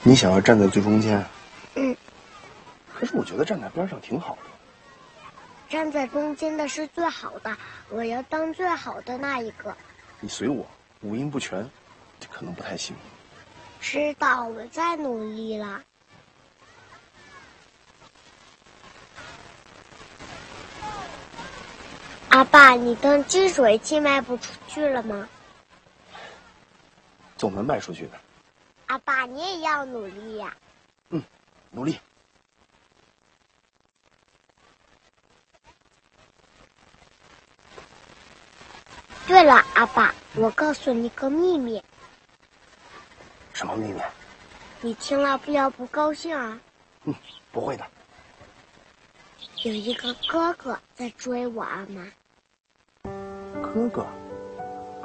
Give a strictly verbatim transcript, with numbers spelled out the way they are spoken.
你想要站在最中间？ 嗯。 可是我觉得站在边上挺好的。 站在中间的是最好的，我要当最好的那一个。 你随我，五音不全，这可能不太行。 知道，我在努力了。阿爸，你当净水器卖不出去了吗？ 总能卖出去的。 阿爸，你也要努力呀。 嗯，努力。 对了，阿爸，我告诉你个秘密。 什么秘密？ 你听了不要不高兴啊。 嗯，不会的。 有一个哥哥在追我，阿妈。 哥哥。